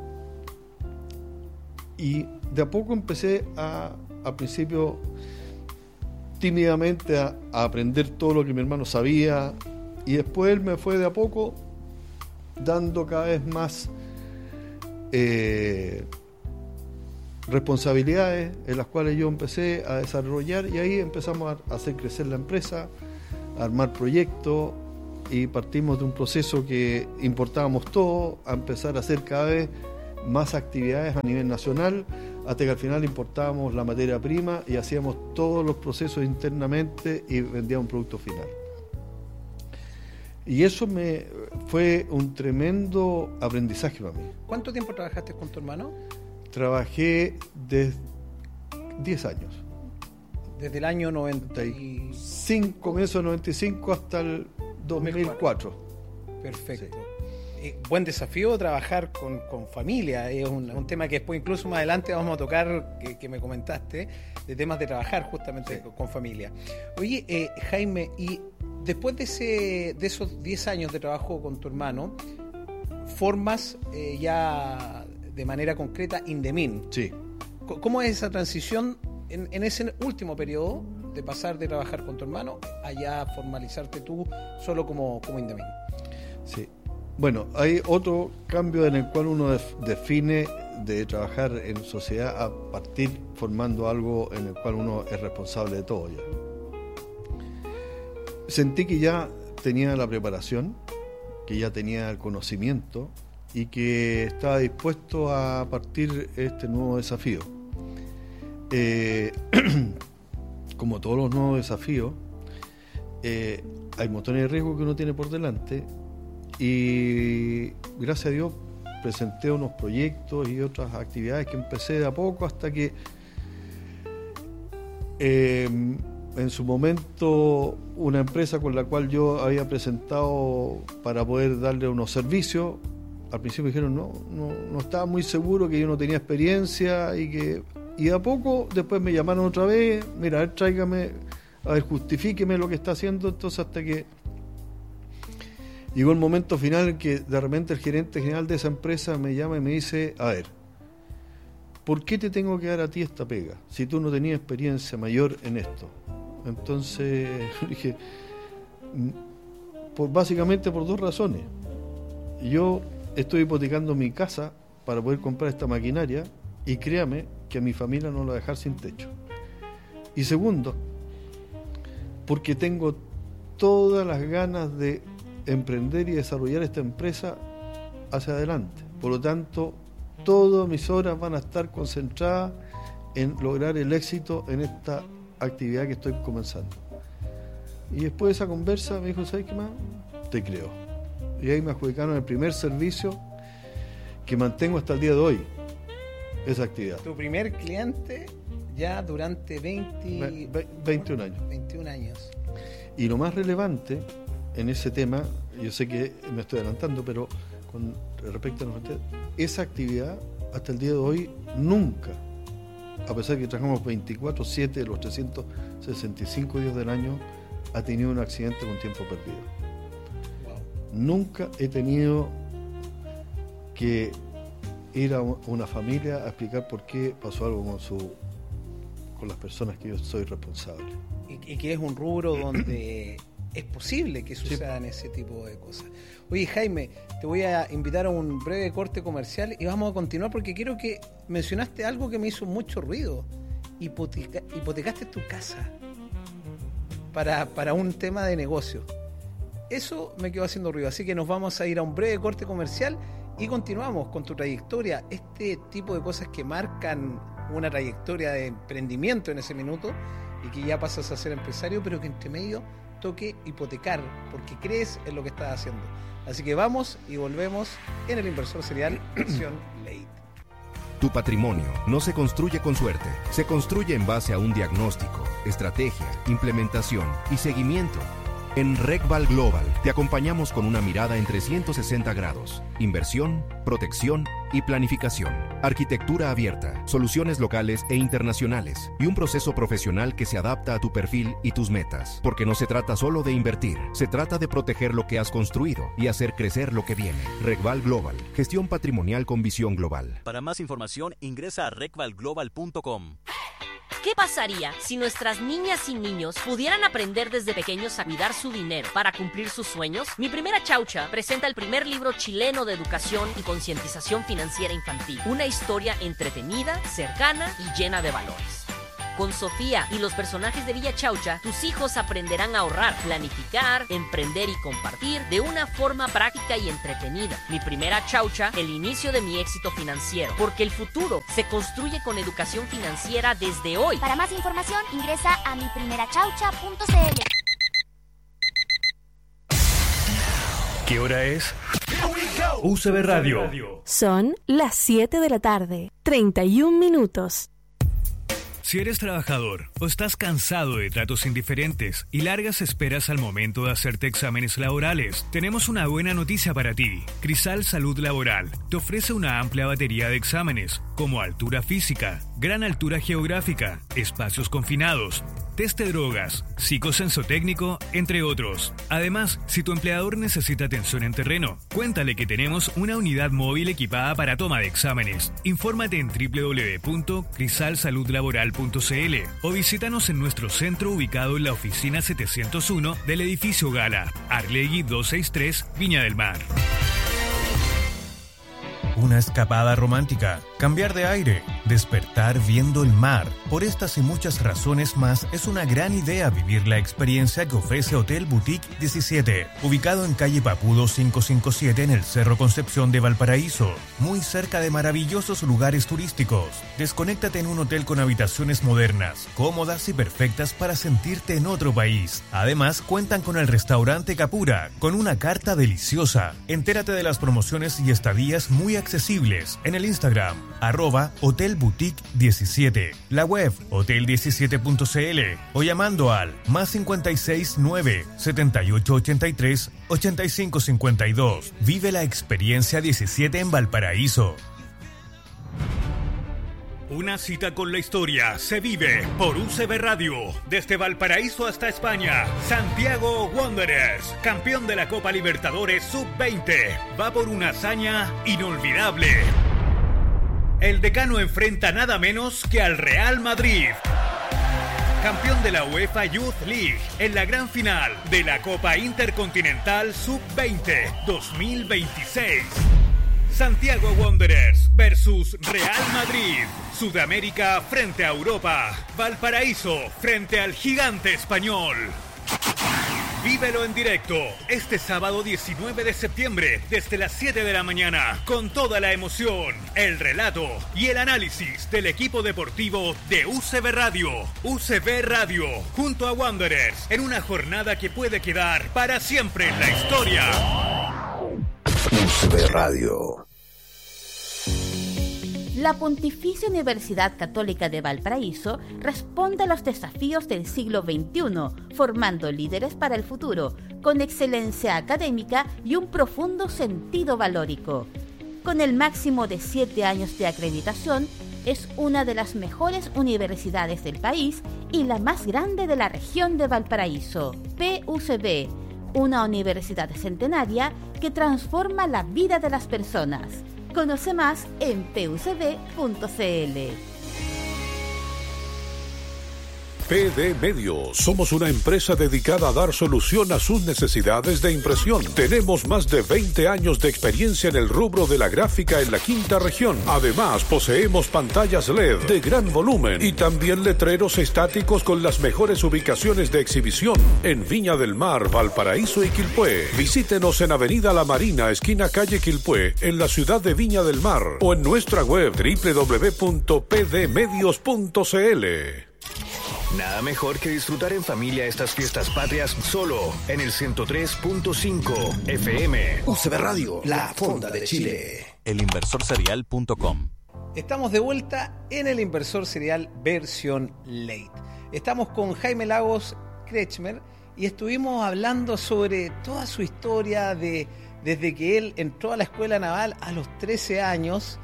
S12: y de a poco empecé a, al principio, tímidamente a, a aprender todo lo que mi hermano sabía, y después él me fue de a poco dando cada vez más eh, responsabilidades en las cuales yo empecé a desarrollar, y ahí empezamos a hacer crecer la empresa, a armar proyectos, y partimos de un proceso que importábamos todo, a empezar a hacer cada vez más actividades a nivel nacional, hasta que al final importábamos la materia prima y hacíamos todos los procesos internamente y vendíamos un producto final. Y eso me fue un tremendo aprendizaje para mí.
S8: ¿Cuánto tiempo trabajaste con tu hermano?
S12: Trabajé desde diez años.
S8: Desde el año noventa y
S12: cinco, comienzo del noventa y cinco hasta el dos mil cuatro.
S8: Perfecto. Sí. Eh, buen desafío trabajar con, con familia. Es un, un tema que después, incluso más adelante, vamos a tocar, que, que me comentaste, de temas de trabajar justamente sí. con, con familia. Oye, eh, Jaime, y después de, ese, de esos diez años de trabajo con tu hermano, formas eh, ya de manera concreta Indemin.
S12: Sí.
S8: ¿Cómo es esa transición en, en ese último periodo de pasar de trabajar con tu hermano a ya formalizarte tú solo como, como Indemin?
S12: Sí. Bueno, hay otro cambio en el cual uno def- define de trabajar en sociedad a partir formando algo en el cual uno es responsable de todo ya. Sentí que ya tenía la preparación, que ya tenía el conocimiento y que estaba dispuesto a partir este nuevo desafío. Eh, como todos los nuevos desafíos, eh, hay montones de riesgos que uno tiene por delante y gracias a Dios presenté unos proyectos y otras actividades que empecé de a poco hasta que eh, en su momento una empresa con la cual yo había presentado para poder darle unos servicios, al principio dijeron no, no, no estaba muy seguro, que yo no tenía experiencia y que y de a poco después me llamaron otra vez, mira, a ver, tráigame, a ver, justifíqueme lo que está haciendo, entonces hasta que llegó el momento final en que de repente el gerente general de esa empresa me llama y me dice, a ver, ¿por qué te tengo que dar a ti esta pega si tú no tenías experiencia mayor en esto? Entonces dije, por, básicamente por dos razones. Yo estoy hipotecando mi casa para poder comprar esta maquinaria y créame que a mi familia no la voy a dejar sin techo. Y segundo, porque tengo todas las ganas de emprender y desarrollar esta empresa hacia adelante. Por lo tanto, todas mis horas van a estar concentradas en lograr el éxito en esta actividad que estoy comenzando. Y después de esa conversa me dijo, ¿sabes qué más? Te creo. Y ahí me adjudicaron el primer servicio que mantengo hasta el día de hoy, esa actividad.
S8: Tu primer cliente ya durante veinte...
S12: Ve, veintiún años.
S8: veintiún años.
S12: Y lo más relevante en ese tema, yo sé que me estoy adelantando, pero con respecto a nosotros, esa actividad hasta el día de hoy nunca, a pesar de que trabajamos veinticuatro siete de los trescientos sesenta y cinco días del año, ha tenido un accidente con tiempo perdido. Wow. Nunca he tenido que ir a una familia a explicar por qué pasó algo con su con las personas que yo soy responsable.
S8: Y, y que es un rubro donde es posible que sucedan sí. ese tipo de cosas. Oye, Jaime, te voy a invitar a un breve corte comercial y vamos a continuar porque quiero que mencionaste algo que me hizo mucho ruido. Hipoteca, hipotecaste tu casa para, para un tema de negocio. Eso me quedó haciendo ruido, así que nos vamos a ir a un breve corte comercial y continuamos con tu trayectoria, este tipo de cosas que marcan una trayectoria de emprendimiento en ese minuto y que ya pasas a ser empresario, pero que entre medio toque hipotecar porque crees en lo que estás haciendo. Así que vamos y volvemos en El Inversor Serial versión late.
S9: Tu patrimonio no se construye con suerte, se construye en base a un diagnóstico, estrategia, implementación y seguimiento. En RegVal Global te acompañamos con una mirada en trescientos sesenta grados, inversión, protección y planificación, arquitectura abierta, soluciones locales e internacionales y un proceso profesional que se adapta a tu perfil y tus metas. Porque no se trata solo de invertir, se trata de proteger lo que has construido y hacer crecer lo que viene. RegVal Global, gestión patrimonial con visión global.
S7: Para más información ingresa a regval global punto com.
S10: ¿Qué pasaría si nuestras niñas y niños pudieran aprender desde pequeños a cuidar su dinero para cumplir sus sueños? Mi Primera Chaucha presenta el primer libro chileno de educación y concientización financiera infantil. Una historia entretenida, cercana y llena de valores. Con Sofía y los personajes de Villa Chaucha, tus hijos aprenderán a ahorrar, planificar, emprender y compartir de una forma práctica y entretenida. Mi Primera Chaucha, el inicio de mi éxito financiero. Porque el futuro se construye con educación financiera desde hoy.
S11: Para más información, ingresa a mi primera chaucha punto c l.
S3: ¿Qué hora es? U C B Radio.
S2: Son las siete de la tarde, treinta y un minutos.
S3: Si eres trabajador o estás cansado de tratos indiferentes y largas esperas al momento de hacerte exámenes laborales, tenemos una buena noticia para ti. Crisal Salud Laboral te ofrece una amplia batería de exámenes como altura física, gran altura geográfica, espacios confinados, test de drogas, psicosensotécnico, entre otros. Además, si tu empleador necesita atención en terreno, cuéntale que tenemos una unidad móvil equipada para toma de exámenes. Infórmate en doble u doble u doble u punto crisal salud laboral punto c l o visítanos en nuestro centro ubicado en la oficina setecientos uno del edificio Gala, Arlegui doscientos sesenta y tres, Viña del Mar. Una escapada romántica, cambiar de aire, despertar viendo el mar. Por estas y muchas razones más, es una gran idea vivir la experiencia que ofrece Hotel Boutique diecisiete, ubicado en calle Papudo quinientos cincuenta y siete en el Cerro Concepción de Valparaíso, muy cerca de maravillosos lugares turísticos. Desconéctate en un hotel con habitaciones modernas, cómodas y perfectas para sentirte en otro país. Además, cuentan con el restaurante Capura, con una carta deliciosa. Entérate de las promociones y estadías muy accesibles en el Instagram, arroba Hotel Boutique diecisiete, la web hotel diecisiete punto c l o llamando al más cincuenta y seis nueve, setenta y ocho ochenta y tres, ochenta y cinco cincuenta y dos. Vive la experiencia diecisiete en Valparaíso.
S1: Una cita con la historia se vive por U C B Radio. Desde Valparaíso hasta España, Santiago Wanderers, campeón de la Copa Libertadores sub veinte, va por una hazaña inolvidable. El decano enfrenta nada menos que al Real Madrid, campeón de la UEFA Youth League, en la gran final de la Copa Intercontinental sub veinte dos mil veintiséis. Santiago Wanderers versus Real Madrid. Sudamérica frente a Europa. Valparaíso frente al gigante español. Vívelo en directo este sábado diecinueve de septiembre desde las siete de la mañana con toda la emoción, el relato y el análisis del equipo deportivo de U C B Radio. U C B Radio junto a Wanderers en una jornada que puede quedar para siempre en la historia.
S4: U C B Radio.
S13: La Pontificia Universidad Católica de Valparaíso responde a los desafíos del siglo veintiuno, formando líderes para el futuro, con excelencia académica y un profundo sentido valórico. Con el máximo de siete años de acreditación, es una de las mejores universidades del país y la más grande de la región de Valparaíso. P U C B, una universidad centenaria que transforma la vida de las personas. Conoce más en p u c d punto c l.
S5: P D Medios. Somos una empresa dedicada a dar solución a sus necesidades de impresión. Tenemos más de veinte años de experiencia en el rubro de la gráfica en la quinta región. Además, poseemos pantallas L E D de gran volumen y también letreros estáticos con las mejores ubicaciones de exhibición en Viña del Mar, Valparaíso y Quilpué. Visítenos en Avenida La Marina, esquina calle Quilpué, en la ciudad de Viña del Mar, o en nuestra web doble u doble u doble u punto p d medios punto c l.
S3: Nada mejor que disfrutar en familia estas fiestas patrias solo en el ciento tres punto cinco F M.
S4: U C B Radio, la fonda de Chile.
S7: el inversor serial punto com.
S8: Estamos de vuelta en el Inversor Serial versión late. Estamos con Jaime Lagos Kretschmer y estuvimos hablando sobre toda su historia de desde que él entró a la escuela naval a los trece años.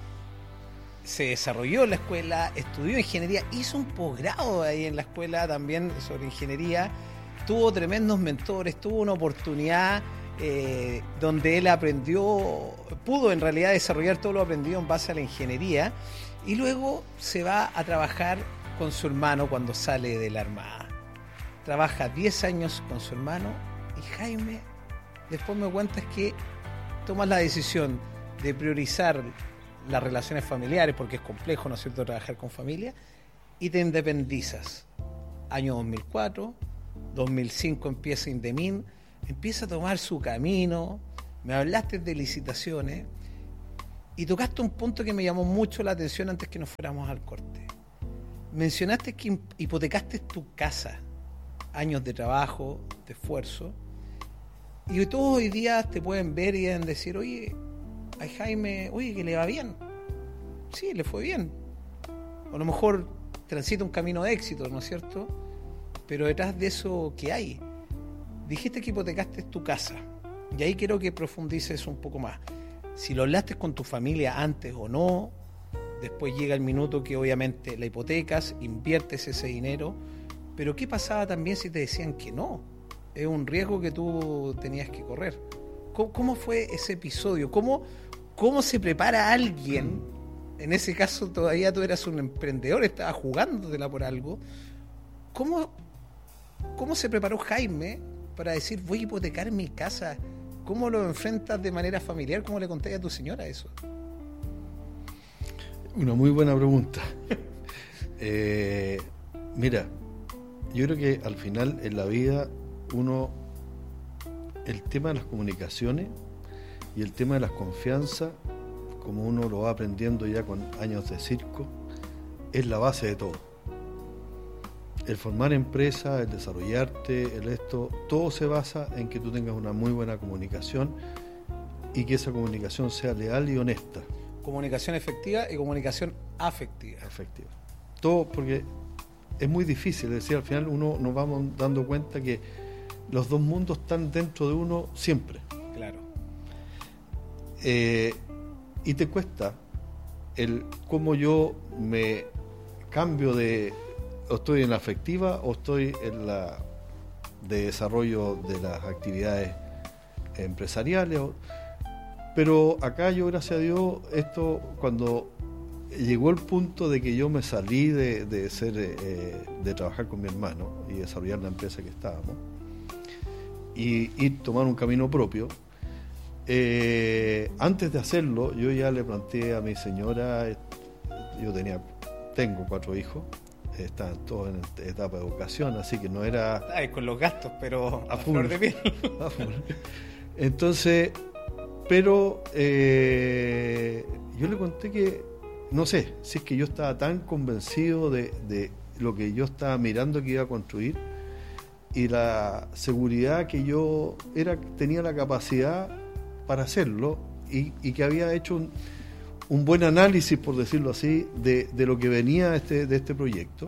S8: Se desarrolló en la escuela, estudió ingeniería, hizo un posgrado ahí en la escuela también sobre ingeniería, tuvo tremendos mentores, tuvo una oportunidad eh, donde él aprendió, pudo en realidad desarrollar todo lo aprendido en base a la ingeniería, y luego se va a trabajar con su hermano cuando sale de la Armada. Trabaja diez años con su hermano y Jaime después me cuentas que tomas la decisión de priorizar las relaciones familiares, porque es complejo, ¿no es cierto?, trabajar con familia, y te independizas. Año dos mil cuatro, dos mil cinco empieza Indemin, empieza a tomar su camino, me hablaste de licitaciones, y tocaste un punto que me llamó mucho la atención antes que nos fuéramos al corte. Mencionaste que hipotecaste tu casa, años de trabajo, de esfuerzo, y todos hoy día te pueden ver y deben decir, oye, a Jaime, oye, que le va bien. Sí, le fue bien. A lo mejor transita un camino de éxito, ¿no es cierto? Pero detrás de eso, ¿qué hay? Dijiste que hipotecaste tu casa. Y ahí quiero que profundices un poco más. Si lo hablaste con tu familia antes o no, después llega el minuto que obviamente la hipotecas, inviertes ese dinero, pero ¿qué pasaba también si te decían que no? Es un riesgo que tú tenías que correr. ¿Cómo, cómo fue ese episodio? ¿Cómo... ¿Cómo se prepara alguien? En ese caso todavía tú eras un emprendedor, estabas jugándotela por algo. ¿Cómo, cómo se preparó Jaime para decir voy a hipotecar mi casa? ¿Cómo lo enfrentas de manera familiar? ¿Cómo le contáis a tu señora eso?
S12: Una muy buena pregunta. eh, mira, yo creo que al final en la vida uno, el tema de las comunicaciones y el tema de las confianzas, como uno lo va aprendiendo ya con años de circo, es la base de todo. El formar empresa, el desarrollarte, el esto, todo se basa en que tú tengas una muy buena comunicación y que esa comunicación sea leal y honesta.
S8: Comunicación efectiva y comunicación afectiva.
S12: Efectiva. Todo, porque es muy difícil, es decir, al final uno nos vamos dando cuenta que los dos mundos están dentro de uno siempre.
S8: Claro.
S12: Eh, y te cuesta el cómo yo me cambio de o estoy en la afectiva o estoy en la de desarrollo de las actividades empresariales, pero acá yo, gracias a Dios, esto cuando llegó el punto de que yo me salí de, de ser eh, de trabajar con mi hermano y desarrollar la empresa que estábamos y ir tomar un camino propio. Eh, antes de hacerlo, yo ya le planteé a mi señora, yo tenía, tengo cuatro hijos, estaban todos en etapa de educación, así que no era...
S8: Ay, con los gastos, pero
S12: a,
S8: a flor de piel.
S12: Entonces, pero eh, yo le conté que, no sé, si es que yo estaba tan convencido de, de lo que yo estaba mirando que iba a construir y la seguridad que yo era tenía la capacidad para hacerlo y, y que había hecho un, un buen análisis, por decirlo así, de, de lo que venía de este, de este proyecto.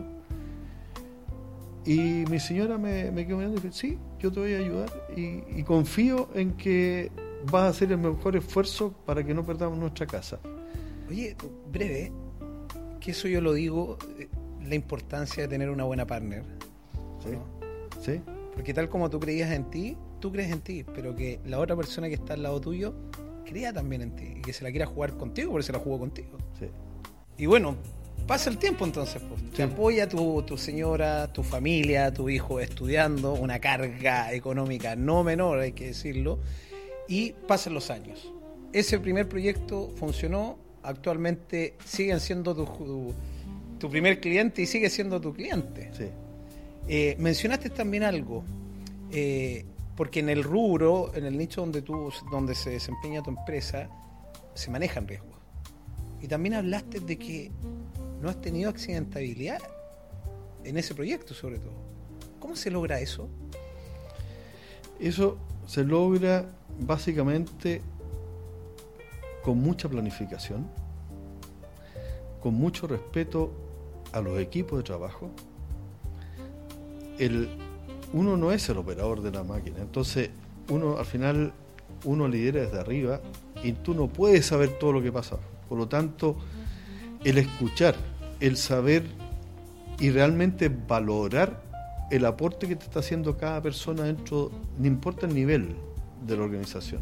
S12: Y mi señora me, me quedó mirando y dijo, sí, yo te voy a ayudar y, y confío en que vas a hacer el mejor esfuerzo para que no perdamos nuestra casa.
S8: Oye, breve, que eso yo lo digo, la importancia de tener una buena partner.
S12: Sí,
S8: ¿no?
S12: Sí.
S8: Porque tal como tú creías en ti, tú crees en ti, pero que la otra persona que está al lado tuyo crea también en ti y que se la quiera jugar contigo, porque se la jugó contigo.
S12: Sí.
S8: Y bueno, pasa el tiempo entonces, pues. Te sí. apoya tu, tu señora, tu familia, tu hijo estudiando, una carga económica no menor, hay que decirlo, y pasan los años. Ese primer proyecto funcionó, actualmente siguen siendo tu, tu, tu primer cliente y sigue siendo tu cliente.
S12: Sí.
S8: Eh, mencionaste también algo, eh, porque en el rubro, en el nicho donde tú, donde se desempeña tu empresa, se manejan riesgos. Y también hablaste de que no has tenido accidentabilidad en ese proyecto, sobre todo. ¿Cómo se logra eso?
S12: Eso se logra básicamente con mucha planificación, con mucho respeto a los equipos de trabajo. El, uno no es el operador de la máquina, entonces uno al final uno lidera desde arriba y tú no puedes saber todo lo que pasa. Por lo tanto, el escuchar, el saber y realmente valorar el aporte que te está haciendo cada persona dentro, no importa el nivel de la organización,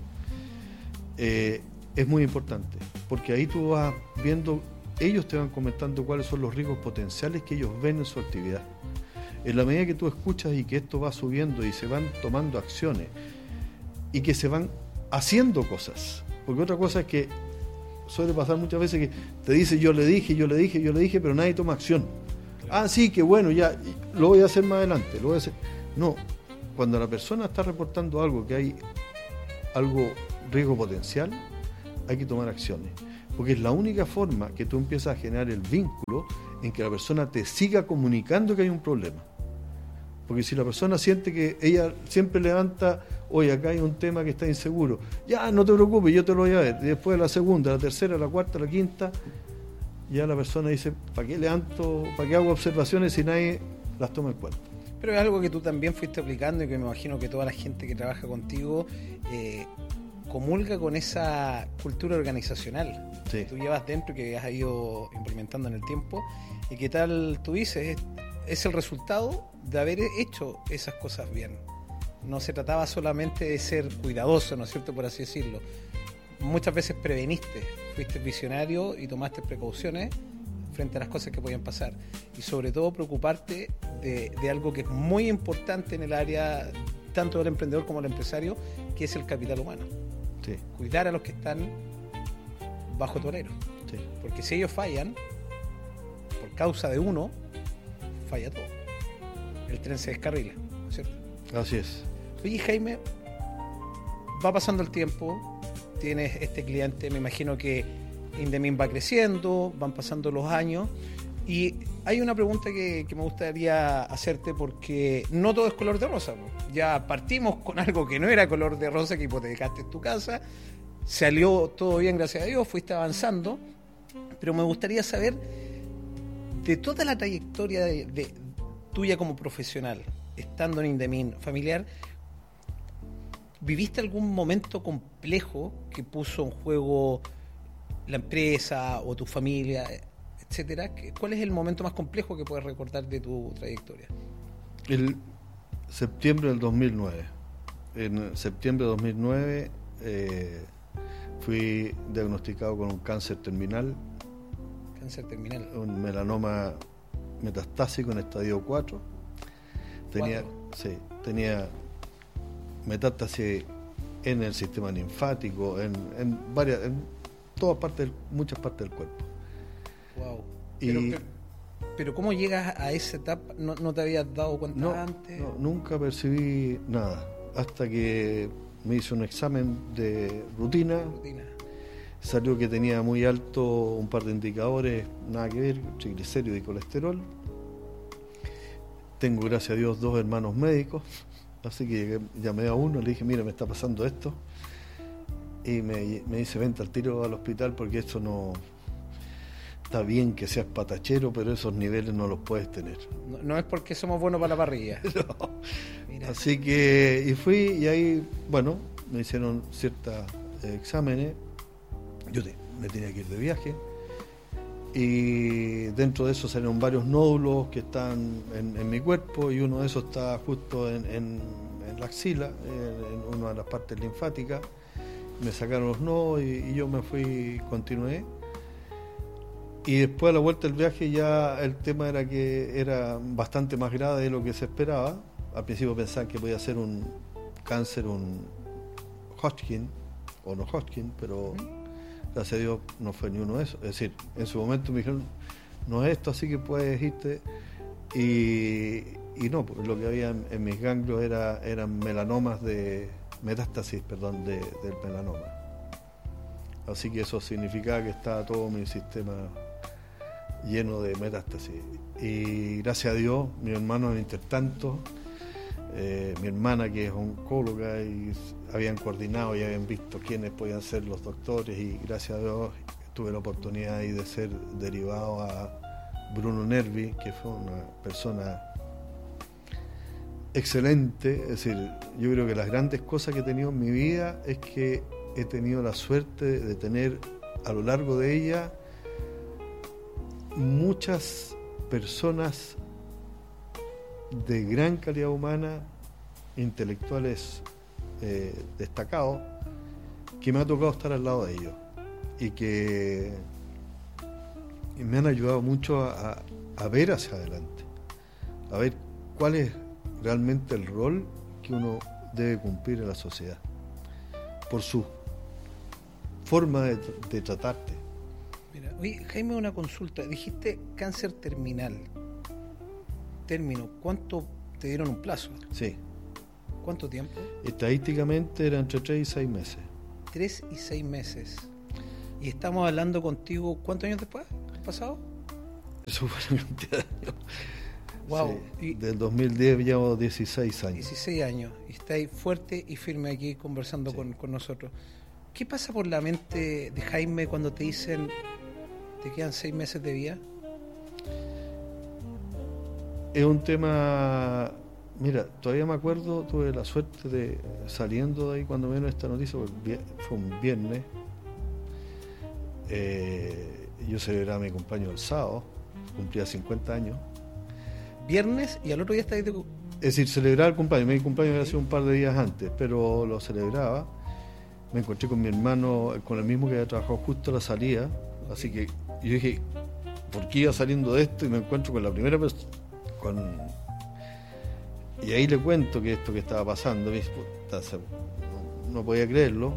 S12: eh, es muy importante, porque ahí tú vas viendo, ellos te van comentando cuáles son los riesgos potenciales que ellos ven en su actividad. En la medida que tú escuchas y que esto va subiendo y se van tomando acciones y que se van haciendo cosas, porque otra cosa es que suele pasar muchas veces que te dice yo le dije, yo le dije, yo le dije, pero nadie toma acción. Ah, sí, que bueno, ya lo voy a hacer más adelante, lo voy a hacer. No, cuando la persona está reportando algo, que hay algo riesgo potencial, hay que tomar acciones, porque es la única forma que tú empiezas a generar el vínculo en que la persona te siga comunicando que hay un problema. Porque si la persona siente que ella siempre levanta, oye, acá hay un tema que está inseguro, ya no te preocupes, yo te lo voy a ver, y después la segunda, la tercera, la cuarta, la quinta, ya la persona dice, ¿para qué levanto, para qué hago observaciones si nadie las toma en cuenta?
S8: Pero es algo que tú también fuiste aplicando y que me imagino que toda la gente que trabaja contigo eh, comulga con esa cultura organizacional sí. que tú llevas dentro y que has ido implementando en el tiempo. ¿Y qué tal tú dices? Es, es el resultado de haber hecho esas cosas bien. No se trataba solamente de ser cuidadoso, ¿no es cierto?, por así decirlo. Muchas veces preveniste, fuiste visionario y tomaste precauciones frente a las cosas que podían pasar. Y sobre todo preocuparte de, de algo que es muy importante en el área, tanto del emprendedor como del empresario, que es el capital humano.
S12: Sí.
S8: Cuidar a los que están bajo tu alero.
S12: Sí.
S8: Porque si ellos fallan, por causa de uno, falla todo. El tren se descarrila, ¿no es cierto?
S12: Así es.
S8: Oye, Jaime, va pasando el tiempo, tienes este cliente, me imagino que Indemin va creciendo, van pasando los años, y hay una pregunta que, que me gustaría hacerte, porque no todo es color de rosa. Ya partimos con algo que no era color de rosa, que hipotecaste tu casa, salió todo bien, gracias a Dios, fuiste avanzando, pero me gustaría saber, de toda la trayectoria de, de, tuya como profesional, estando en Indemin familiar, ¿viviste algún momento complejo que puso en juego la empresa o tu familia, etcétera? ¿Cuál es el momento más complejo que puedes recordar de tu trayectoria?
S12: El septiembre del dos mil nueve. En septiembre de dos mil nueve eh, fui diagnosticado con un cáncer terminal.
S8: Cáncer terminal.
S12: Un melanoma metastásico en estadio cuatro. Tenía, sí, tenía metástasis en el sistema linfático, en, en varias, en todas partes, muchas partes del cuerpo.
S8: Wow.
S12: Y
S8: pero, pero, pero ¿cómo llegas a esa etapa? ¿No, no te habías dado cuenta
S12: no,
S8: antes?
S12: No, nunca percibí nada, hasta que me hice un examen de rutina.
S8: rutina.
S12: Salió que tenía muy alto un par de indicadores, nada que ver, triglicéridos y colesterol. Tengo, gracias a Dios, dos hermanos médicos, así que llamé a uno, le dije, mira, me está pasando esto, y me, me dice, vente al tiro al hospital porque esto no... Está bien que seas patachero, pero esos niveles no los puedes tener.
S8: No, no es porque somos buenos para la parrilla.
S12: No. Mira. Así que, y fui, y ahí, bueno, me hicieron ciertos eh, exámenes, yo te, me tenía que ir de viaje, y dentro de eso salieron varios nódulos que están en, en mi cuerpo, y uno de esos está justo en, en, en la axila, en, en una de las partes linfáticas, me sacaron los no y, y yo me fui, continué. Y después a la vuelta del viaje ya el tema era que era bastante más grave de lo que se esperaba. Al principio pensaban que podía ser un cáncer, un Hodgkin o no Hodgkin, pero gracias a Dios no fue ni uno de esos. Es decir, en su momento me dijeron, no es esto, así que puedes irte. Y, y no, porque lo que había en, en mis ganglios era, eran melanomas de, metástasis, perdón, de, del melanoma. Así que eso significaba que estaba todo mi sistema lleno de metástasis. Y gracias a Dios, mi hermano en intertanto, eh, mi hermana que es oncóloga, y habían coordinado y habían visto quiénes podían ser los doctores, y gracias a Dios tuve la oportunidad ahí de ser derivado a Bruno Nervi, que fue una persona excelente. Es decir, yo creo que las grandes cosas que he tenido en mi vida es que he tenido la suerte de tener a lo largo de ella muchas personas de gran calidad humana, intelectuales eh, destacados, que me ha tocado estar al lado de ellos y que me han ayudado mucho a, a ver hacia adelante, a ver cuál es realmente el rol que uno debe cumplir en la sociedad, por su forma de, de tratarte.
S8: Mira, oye, Jaime, una consulta. Dijiste cáncer terminal. Término, ¿cuánto te dieron un plazo?
S12: Sí.
S8: ¿Cuánto tiempo?
S12: Estadísticamente era entre tres y seis meses.
S8: Tres y seis meses. Y estamos hablando contigo, ¿cuántos años después? ¿Pasado?
S12: Eso fue una cantidad de años.
S8: Wow.
S12: Sí, y del dos mil diez llevo dieciséis años.
S8: dieciséis años. Y estáis fuerte y firme aquí conversando sí. con, con nosotros. ¿Qué pasa por la mente de Jaime cuando te dicen te quedan seis meses de vida?
S12: Es un tema, mira, todavía me acuerdo, tuve la suerte de saliendo de ahí cuando me dieron esta noticia, fue un viernes, eh, yo celebraba mi cumpleaños el sábado, cumplía cincuenta años.
S8: Viernes y al otro día estáis de...
S12: Es decir, celebrar el cumpleaños, mi cumpleaños había sido un par de días antes, pero lo celebraba. Me encontré con mi hermano, con el mismo que había trabajado justo a la salida, así que yo dije, ¿por qué iba saliendo de esto? Y me encuentro con la primera persona, con... y ahí le cuento que esto que estaba pasando, no, no podía creerlo,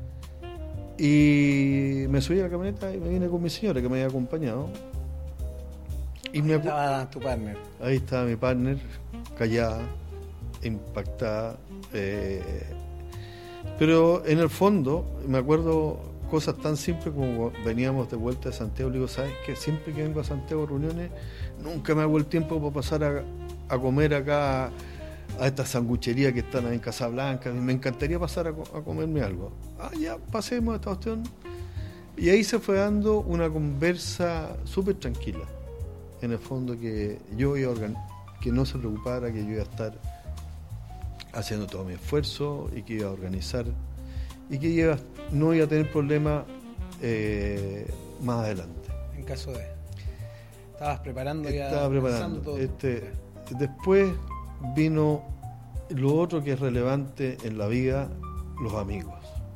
S12: y me subí a la camioneta y me vine con mi señora que me había acompañado. Y me...
S8: estaba tu partner.
S12: Ahí estaba mi partner, callada, impactada, eh... pero en el fondo me acuerdo cosas tan simples como veníamos de vuelta de Santiago. Le digo, ¿sabes qué? Siempre que vengo a Santiago a reuniones, nunca me hago el tiempo para pasar a, a comer acá a, a estas sangucherías que están ahí en Casablanca. Me encantaría pasar a, a comerme algo. Ah, ya, pasemos a esta cuestión. Y ahí se fue dando una conversa súper tranquila. En el fondo que yo iba a organ- que no se preocupara, que yo iba a estar haciendo todo mi esfuerzo y que iba a organizar y que iba, no iba a tener problemas eh, más adelante.
S8: En caso de... Estabas preparando ya...
S12: Estaba preparando. Este, después vino lo otro que es relevante en la vida, los amigos.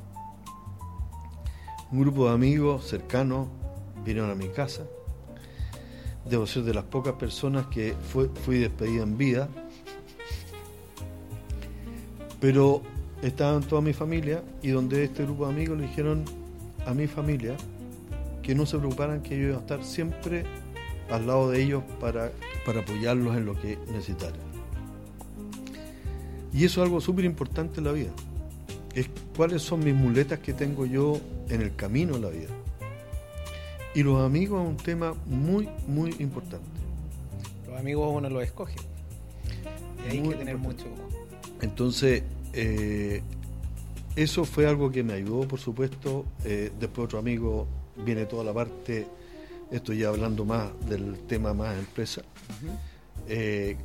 S12: Un grupo de amigos cercanos vinieron a mi casa. Debo ser de las pocas personas que fue, fui despedida en vida. Pero estaban toda mi familia, y donde este grupo de amigos le dijeron a mi familia que no se preocuparan, que yo iba a estar siempre al lado de ellos para, para apoyarlos en lo que necesitaran. Y eso es algo súper importante en la vida. Es cuáles son mis muletas que tengo yo en el camino de la vida. Y los amigos es un tema muy, muy importante.
S8: Los amigos uno los escoge. Y hay muy que tener importante. Mucho...
S12: Entonces, eh, eso fue algo que me ayudó, por supuesto. Eh, después otro amigo, viene toda la parte, estoy ya hablando más del tema más empresa. Uh-huh. Eh,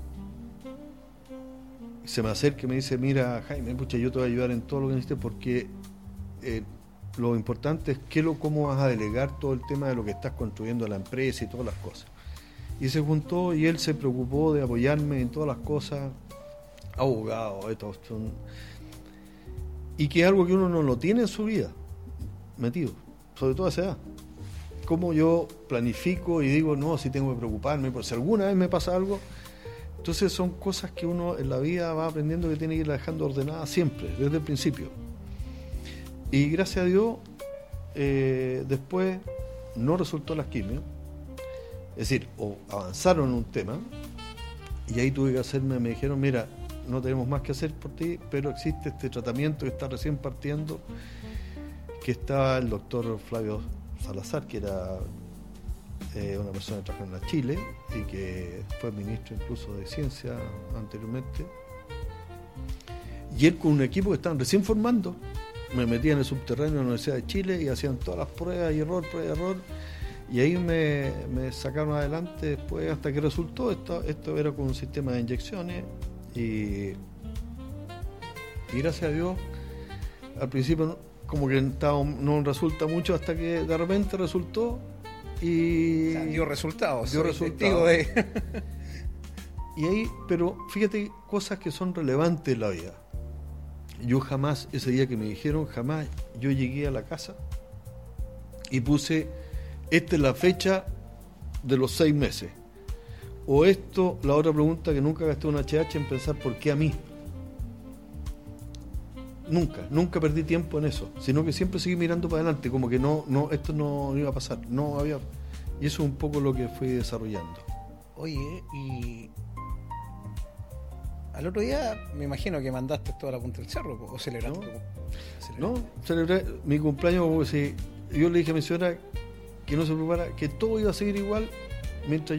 S12: se me acerca y me dice, mira, Jaime, pucha, yo te voy a ayudar en todo lo que necesites, porque eh, lo importante es que lo, cómo vas a delegar todo el tema de lo que estás construyendo la empresa y todas las cosas. Y se juntó y él se preocupó de apoyarme en todas las cosas. Abogado, estos son... y que es algo que uno no lo tiene en su vida metido, sobre todo a esa edad. Cómo yo planifico y digo, no, si tengo que preocuparme, por si alguna vez me pasa algo. Entonces son cosas que uno en la vida va aprendiendo que tiene que irla dejando ordenada siempre, desde el principio. Y gracias a Dios, eh, después no resultó las quimios, es decir, o avanzaron en un tema, y ahí tuve que hacerme, me dijeron, mira, no tenemos más que hacer por ti, pero existe este tratamiento que está recién partiendo, que está el doctor Flavio Salazar, que era eh, una persona que trabajó en la Chile y que fue ministro incluso de Ciencia anteriormente, y él con un equipo que estaban recién formando, me metía en el subterráneo de la Universidad de Chile y hacían todas las pruebas y error, prueba y error, y ahí me, me sacaron adelante después hasta que resultó. Esto, esto era con un sistema de inyecciones y, y gracias a Dios al principio como que estaba, no resulta mucho hasta que de repente resultó y...
S8: O sea, dio resultados.
S12: Dio resultados.
S8: De...
S12: y ahí, pero fíjate cosas que son relevantes en la vida. Yo jamás, ese día que me dijeron, jamás yo llegué a la casa y puse, esta es la fecha de los seis meses. O esto, la otra pregunta, que nunca gasté un H H en pensar por qué a mí. Nunca, nunca perdí tiempo en eso, sino que siempre seguí mirando para adelante, como que no, no, esto no iba a pasar, no había, y eso es un poco lo que fui desarrollando.
S8: Oye, y al otro día me imagino que mandaste toda la punta del cerro, o celebraste.
S12: No, no, celebré mi cumpleaños, porque si yo le dije a mi señora que no se preocupara, que todo iba a seguir igual mientras